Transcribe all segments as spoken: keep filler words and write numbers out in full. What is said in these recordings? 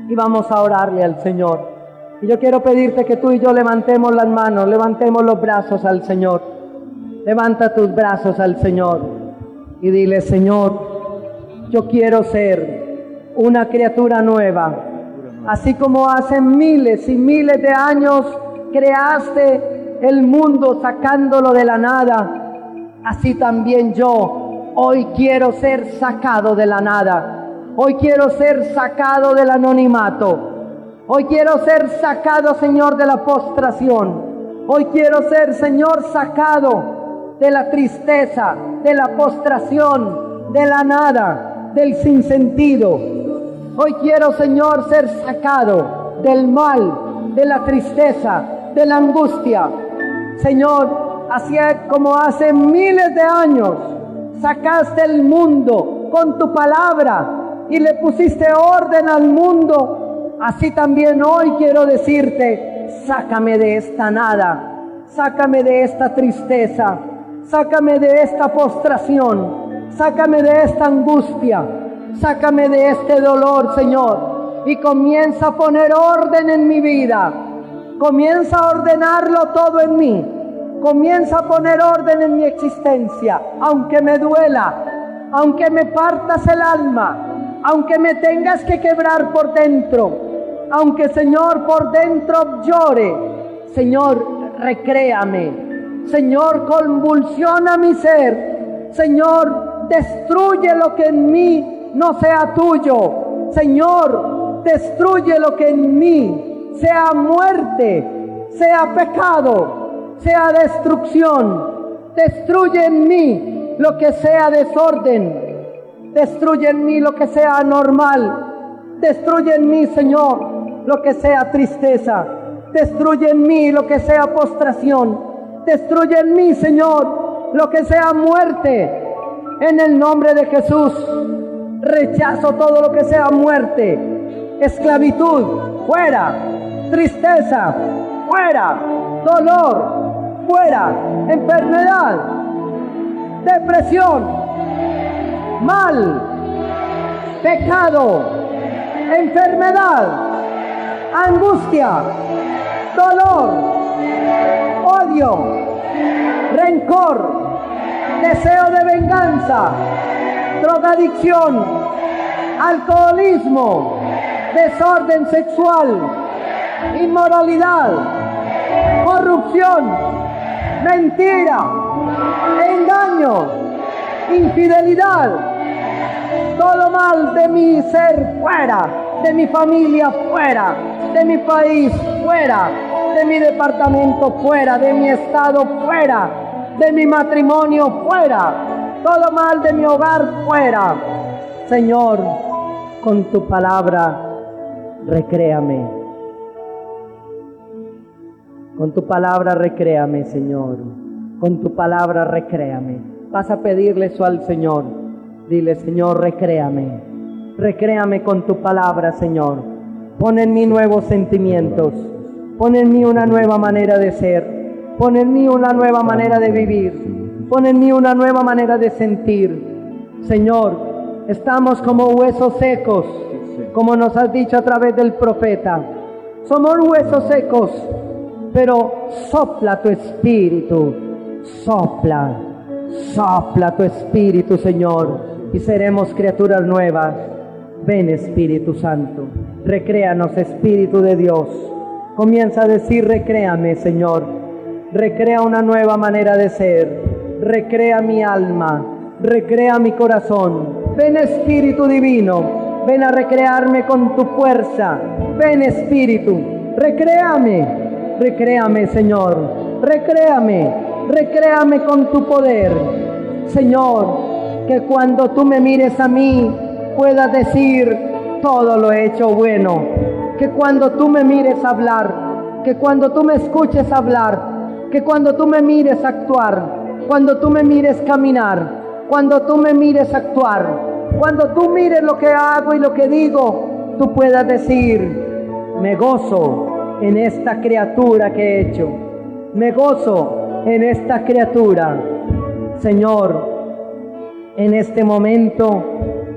y vamos a orarle al Señor. Y yo quiero pedirte que tú y yo levantemos las manos, levantemos los brazos al Señor. Levanta tus brazos al Señor y dile: Señor, yo quiero ser una criatura nueva. Así como hace miles y miles de años creaste el mundo sacándolo de la nada, así también yo hoy quiero ser sacado de la nada. Hoy quiero ser sacado del anonimato. Hoy quiero ser sacado, Señor, de la postración. Hoy quiero ser, Señor, sacado de la tristeza, de la postración, de la nada, del sinsentido. Hoy quiero, Señor, ser sacado del mal, de la tristeza, de la angustia. Señor, así como hace miles de años sacaste el mundo con tu palabra y le pusiste orden al mundo, así también hoy quiero decirte: sácame de esta nada, sácame de esta tristeza, sácame de esta postración, sácame de esta angustia, sácame de este dolor, Señor, y comienza a poner orden en mi vida, comienza a ordenarlo todo en mí, comienza a poner orden en mi existencia, aunque me duela, aunque me partas el alma, aunque me tengas que quebrar por dentro, aunque, Señor, por dentro llore. Señor, recréame. Señor, convulsiona mi ser. Señor, destruye lo que en mí no sea tuyo. Señor, destruye lo que en mí sea muerte, sea pecado, sea destrucción. Destruye en mí lo que sea desorden. Destruye en mí lo que sea anormal. Destruye en mí, Señor, lo que sea tristeza. Destruye en mí lo que sea postración. Destruye en mí, Señor, lo que sea muerte. En el nombre de Jesús, rechazo todo lo que sea muerte. Esclavitud, fuera. Tristeza, fuera. Dolor, fuera. Enfermedad, depresión, mal, pecado, enfermedad, angustia, dolor, odio, rencor, deseo de venganza, drogadicción, alcoholismo, desorden sexual, inmoralidad, corrupción, mentira, engaño, infidelidad, todo mal de mi ser fuera, de mi familia fuera, de mi país fuera, de mi departamento fuera, de mi estado fuera, de mi matrimonio fuera, todo mal de mi hogar fuera. Señor, con tu palabra recréame. Con tu palabra recréame, Señor. Con tu palabra recréame. Vas a pedirle eso al Señor. Dile: Señor, recréame. Recréame con tu palabra, Señor. Pon en mí nuevos sentimientos. Pon en mí una nueva manera de ser. Pon en mí una nueva manera de vivir. Pon en mí una nueva manera de sentir. Señor, estamos como huesos secos, como nos has dicho a través del profeta. Somos huesos secos, pero sopla tu espíritu. Sopla. Sopla tu espíritu, Señor, y seremos criaturas nuevas. Ven, Espíritu Santo, recréanos, Espíritu de Dios. Comienza a decir: recréame, Señor. Recrea una nueva manera de ser. Recrea mi alma. Recrea mi corazón. Ven, Espíritu Divino. Ven a recrearme con tu fuerza. Ven, Espíritu. Recréame. Recréame, Señor. Recréame. Recréame con tu poder, Señor, que cuando tú me mires a mí puedas decir: todo lo he hecho bueno. Que cuando tú me mires hablar, que cuando tú me escuches hablar, que cuando tú me mires actuar, cuando tú me mires caminar, cuando tú me mires actuar, cuando tú mires lo que hago y lo que digo, tú puedas decir: me gozo en esta criatura que he hecho. Me gozo en esta criatura. Señor, en este momento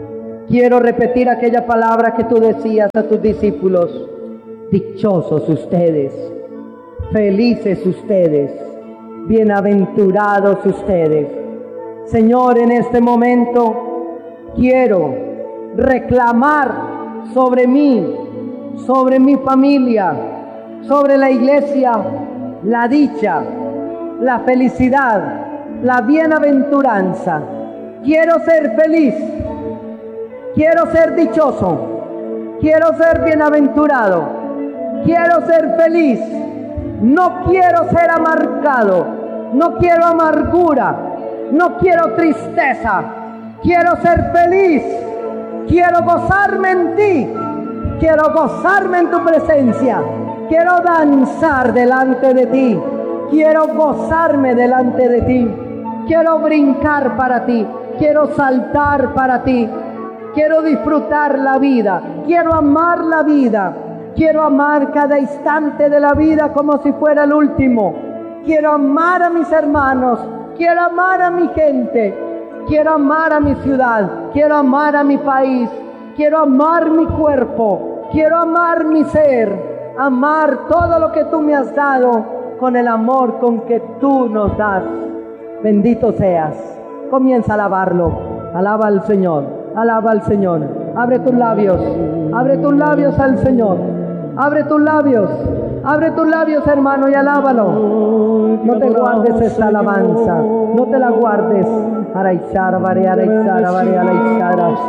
quiero repetir aquella palabra que tú decías a tus discípulos. Dichosos ustedes, felices ustedes, bienaventurados ustedes. Señor, en este momento quiero reclamar sobre mí, sobre mi familia, sobre la iglesia, la dicha, la felicidad, la bienaventuranza. Quiero ser feliz, quiero ser dichoso, quiero ser bienaventurado, quiero ser feliz. No quiero ser amargado, no quiero amargura, no quiero tristeza, quiero ser feliz, quiero gozarme en ti, quiero gozarme en tu presencia, quiero danzar delante de ti, quiero gozarme delante de ti, quiero brincar para ti, quiero saltar para ti, quiero disfrutar la vida, quiero amar la vida, quiero amar cada instante de la vida como si fuera el último, quiero amar a mis hermanos, quiero amar a mi gente, quiero amar a mi ciudad, quiero amar a mi país, quiero amar mi cuerpo, quiero amar mi ser, amar todo lo que tú me has dado con el amor con que tú nos das. Bendito seas. Comienza a alabarlo. Alaba al Señor, alaba al Señor. Abre tus labios, abre tus labios al Señor. Abre tus labios, abre tus labios, hermano, y alábalo. No te guardes esta alabanza, no te la guardes. Araizara, vare, araizara, vare, araizara.